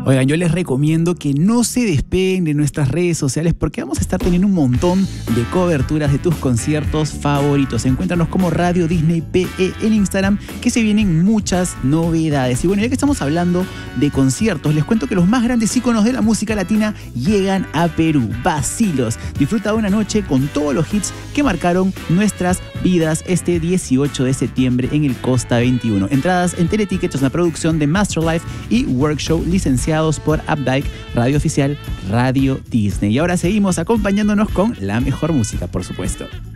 Oigan, yo les recomiendo que no se despeguen de nuestras redes sociales porque vamos a estar teniendo un montón de coberturas de tus conciertos favoritos. Encuéntranos como Radio Disney PE en Instagram, que se vienen muchas novedades. Y bueno, ya que estamos hablando de conciertos, les cuento que los más grandes íconos de la música latina llegan a Perú. Vacilos. Disfruta de una noche con todos los hits que marcaron nuestras vidas este 18 de septiembre en el Costa 21. Entradas en Teletickets, una producción de Masterlife y Workshow, licenciados por Updike, radio oficial Radio Disney. Y ahora seguimos acompañándonos con la mejor música, por supuesto.